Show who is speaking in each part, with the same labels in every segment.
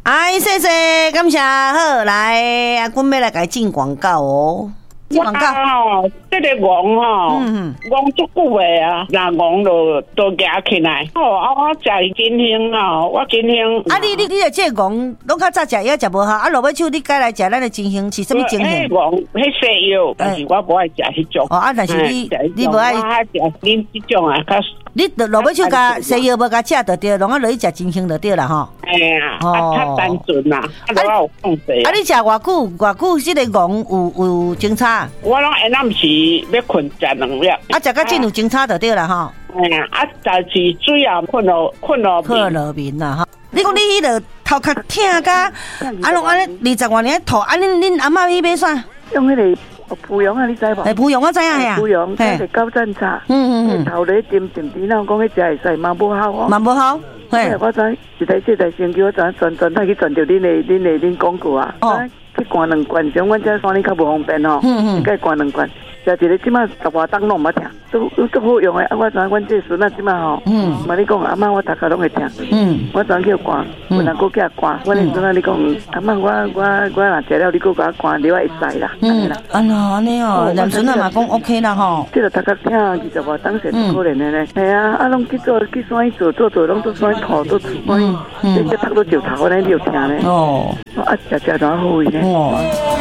Speaker 1: 哎，谢谢，感谢好，来阿君要来甲进广告哦。
Speaker 2: 广告吼，这个戆吼，戆足久的啊，那戆都夹起来。哦，我食金星吼，我金星。
Speaker 1: 你的这个戆，拢较早食药食无好，落尾手你改来食咱的金星是什么金星？
Speaker 2: 迄戆，迄西药，但是我无爱食迄种。
Speaker 1: 哦，但是你无爱
Speaker 2: 食恁这种啊，较。
Speaker 1: 你落尾手甲西药无甲食就对，拢落去食金星就对啦吼。
Speaker 2: 哎呀，较单纯啦，我有控制。
Speaker 1: 你食偌久？这个戆有侦查？
Speaker 2: 我拢下暗时要困食2粒。
Speaker 1: 食到真有侦查就对啦吼。
Speaker 2: 哎呀，但是水也困落
Speaker 1: 面啦哈。你讲你迄个头壳痛甲，拢安尼20多年吐，恁阿嬷去买啥？
Speaker 3: 用迄个。培养啊，你知无？
Speaker 1: 培养我知影呀。
Speaker 3: 培养，迄个高赞茶。头咧点点滴，那讲迄食会使，嘛无好哦。
Speaker 1: 嘛无好。
Speaker 3: 嘿，我知一台先叫我转去转到恁广告啊。哦。去灌2罐，像阮遮山里较无方便吼。应该灌2罐。食一个即马10外档拢毋捌听，都好用诶。啊，我知影阮这孙仔即马吼，嘛你讲阿妈我大家拢会听。我昨叫灌，有人搁叫灌，阮的孙仔你讲阿妈我若食了，你搁甲我灌，你我会使啦。
Speaker 1: 安尼哦，男孙仔嘛讲 OK 啦吼。
Speaker 3: 这个大家听20外档是可怜的呢。系啊，拢去山里做，拢做山里土，做山里，这读到石头呢，你有听呢？哦，啊，食都好味呢。哦。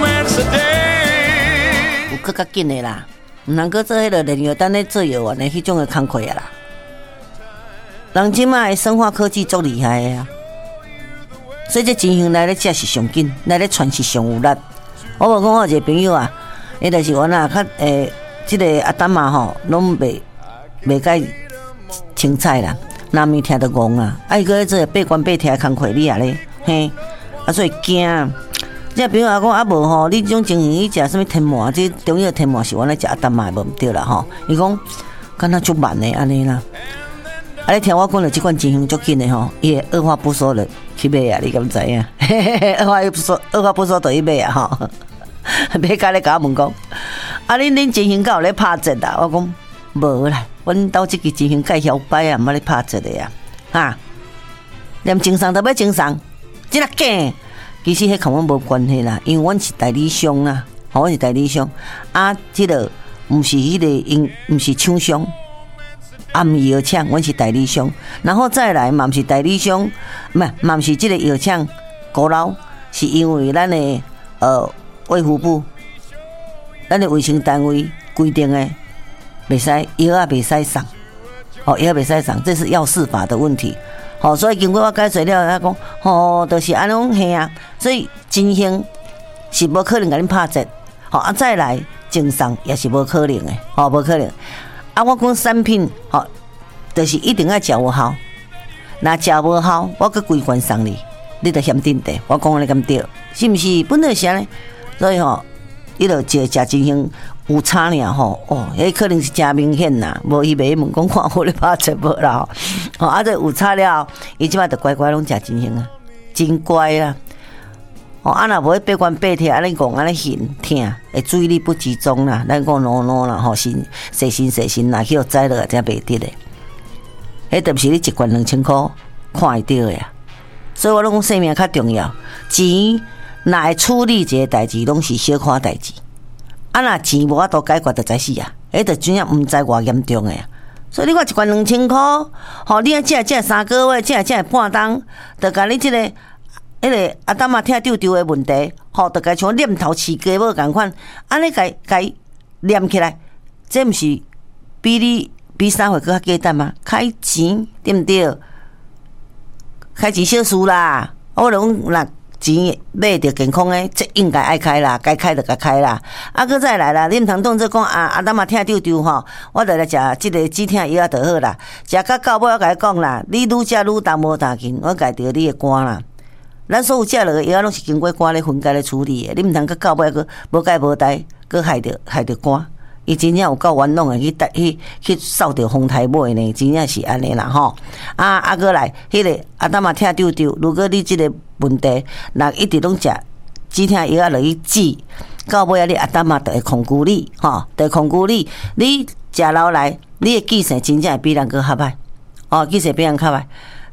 Speaker 1: 有更较紧的啦，毋通搁做迄个炼药等咧做药丸的迄种的工课啊啦。人即卖的生化科技足厉害的啊，所以这金星来咧食是上紧，来咧传是上有力。我无讲我一个朋友啊，伊就是我那较即个阿丹嘛吼，拢袂解青菜啦，南面听得戆啊，伊搁做八关八条工课你啊咧，嘿，啊所以惊。这比如讲啊无吼，你这种情形去食什么天麻？这中药天麻是我来食阿丹嘛无毋对啦吼。伊讲敢若足慢的安尼啦。啊，你听我讲了，这款情形足紧的吼，伊会二话不说了去买啊，你敢知影？二话不说就去买啊吼。买甲咧甲我问讲，啊恁情形敢有咧拍折啊？我讲无啦，阮兜即个情形介摇摆啊，毋捌咧拍折的呀，哈。连经商都要经商，真啊假？其实迄跟阮无关系啦，因为阮是代理商啦，阮是代理商啊，即个毋是迄个毋是厂商，啊毋是药厂，阮是代理商。然后再来嘛，毋是代理商，嘛毋是即个药厂古老，是因为咱的卫福部，咱的卫生单位规定的，袂使药啊袂使送，药袂使送，这是药事法的问题。所以经过我解释了，他讲，就是安尼嘿啊，所以金星是无可能甲恁拍折，再来经商也是无可能的，无可能。啊，我讲产品，就是一定要食有效，若食无效，我佮规罐送你着嫌定的。我讲安尼咁对，是毋是？本来是安尼，所以你着食金星有差尔迄可能是真明显啦，无伊袂问讲看我咧拍折无啦这有差了，伊即摆着乖乖拢食金星啊，真乖啦。若无八关八条安尼讲安尼形听，会注意力不集中啦，咱讲喏啦细心啦，去互栽落才袂得的。迄著毋是你一罐2000块看会到的呀。所以我拢讲生命较重要，钱若会处理一个代志，拢是小可代志。若钱无法度解决，就知死啊！迄著真正毋知偌严重诶。所以你看一罐2000块，你食3个月，食半冬，著甲你即个迄个阿丹嘛听丢诶问题，著甲像念头饲鸡母共款，安尼甲念起来，这毋是比3岁更较简单吗？开钱对毋对？开钱小事啦，我就讲若钱买着健康诶，这应该爱开啦，该开就该开啦。搁再来啦，你毋通当作讲阿丹嘛听丢吼，我著来食即个止痛药就好啦。食到尾我甲你讲啦，你愈食愈重无大紧，我解着你诶肝啦。咱所有食落诶药拢是经过肝咧分解咧处理诶，你毋通到尾佫无解无代，佫害着肝。伊真正有够冤枉诶，去扫着风台尾呢，真正是安尼啦吼。过来，迄个阿丹嘛听丢，如果你即个问题，若一直拢食止痛药落去治，到尾你阿丹嘛就会控制你吼，就会控制你。你食落来，你诶记性真正会比人佫较歹，记性比人较歹。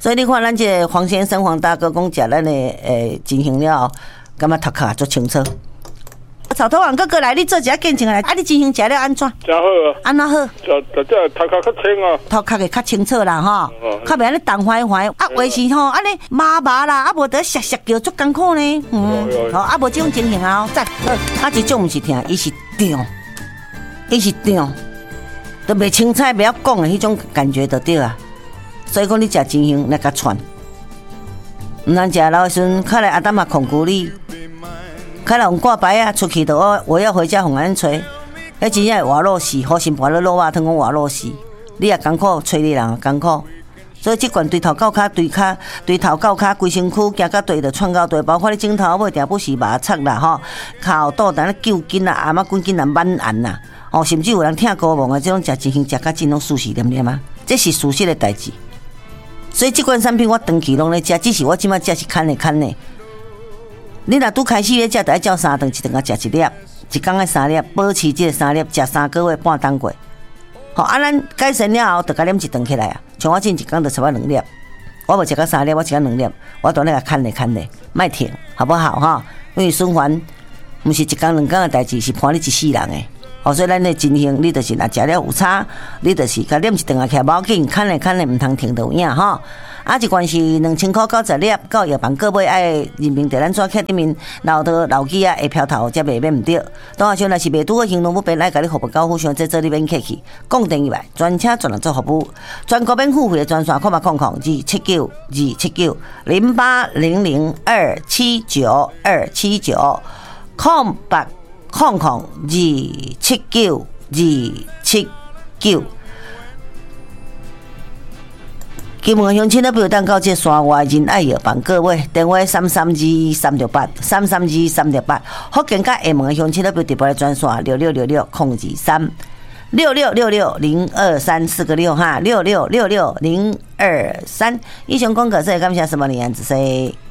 Speaker 1: 所以你看咱这个黄先生黄大哥讲食咱的进行了，感觉头壳足清楚。草头王哥哥来，你做一下见证来。啊，你进行食了安怎？
Speaker 4: 真好啊！
Speaker 1: 安怎好？
Speaker 4: 这头壳较清啊，
Speaker 1: 头壳会较清楚啦吼，较袂安尼动坏坏。啊，话是吼安尼麻麻啦，啊无得削削叫足艰苦呢。好，啊无这种情形啊，赞好。啊，这种毋是听，伊是中，伊是中，都袂清彩，袂晓讲的迄种感觉就对啊。所以讲你食真香来甲串，毋通食老时阵，较来阿当嘛控制你。开了用挂牌啊，出去的我要回家红安吹，迄真正活落死，好心搬了肉肉汤讲活落死，你也艰苦，催你人也艰苦，所以即罐对头到骹，对头到骹，规身躯行到地就窜到地，包括你枕头尾定不是麻擦啦吼，骹肚等咧揪筋啦，阿妈滚筋啦满按啦，哦，甚至有人听高梦啊，这种食真香，食甲真拢舒适念啊，这是事实的代志。所以即款产品我长期拢咧食，只是我即摆食是砍的。你若拄开始咧食，就要照3顿，一顿啊食1粒，一天的3粒，保持这个3粒，食3个月半当过。好，啊，咱改善了后，就甲啉一顿起来啊。像我前一天就差不多2粒，我无食到3粒，我食到2粒，我当然甲砍咧，莫停，好不好哈？因为循环毋是1天2天的代志，是伴你一世人的。哦，所以咱的真行，你就是若食了有差，你就是甲啉一顿啊起来，无要紧，砍咧，毋通停就有影吼。啊，一罐是2000块90粒，到药房各位爱人民地咱纸卡顶面留到留记啊，会飘头才袂免毋对。当下像若是袂拄好行动不便，来甲你服务高富商，这你免客气。讲电话，专车专人做服务，全国免付费的专线，看嘛279 0800 279 279 279。金门乡亲的朋友，当到这山外仁爱药房各位，电话332-368 332-368。福建甲厦门的乡亲的朋友，直播的专线6666-023 6666-0234个6哈，6666-023。以上广告，感谢什么李安子 C。